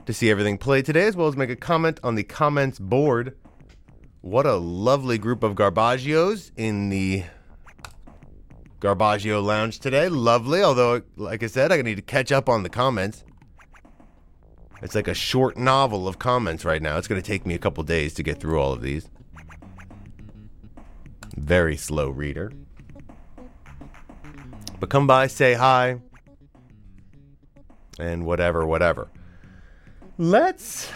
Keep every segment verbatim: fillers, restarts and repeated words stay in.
to see everything played today, as well as make a comment on the comments board. What a lovely group of Garbagios in the Garbaggio Lounge today. Lovely, although, like I said, I need to catch up on the comments. It's like a short novel of comments right now. It's going to take me a couple days to get through all of these. Very slow reader. But come by, say hi, and whatever, whatever. Let's...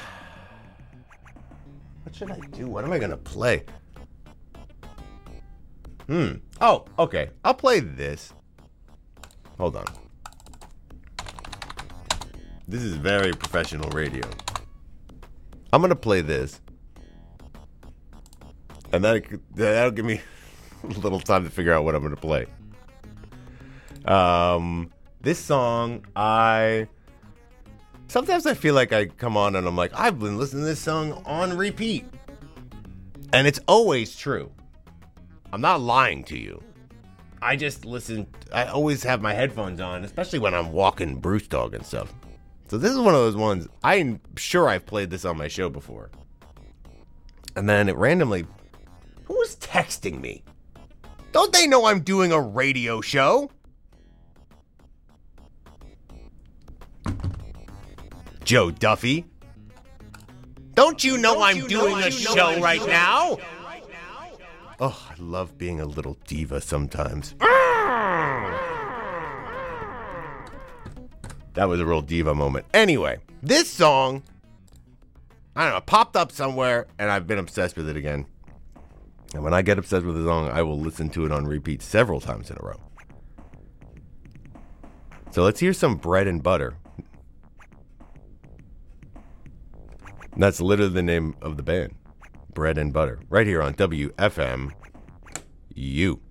What should I do? What am I going to play? Hmm. Oh, okay. I'll play this. Hold on. This is very professional radio. I'm going to play this. And that, that'll give me a little time to figure out what I'm going to play. Um, this song, I... Sometimes I feel like I come on and I'm like, I've been listening to this song on repeat. And it's always true. I'm not lying to you. I just listen. I always have my headphones on, especially when I'm walking Bruce Dog and stuff. So this is one of those ones, I'm sure I've played this on my show before. And then it randomly, who's texting me? Don't they know I'm doing a radio show? Joe Duffy. Don't you know Don't I'm you doing know a show right now? right now? Oh, I love being a little diva sometimes. That was a real diva moment. Anyway, this song, I don't know, popped up somewhere, and I've been obsessed with it again. And when I get obsessed with a song, I will listen to it on repeat several times in a row. So let's hear some Bread and Butter. That's literally the name of the band. Bread and Butter. Right here on W F M U.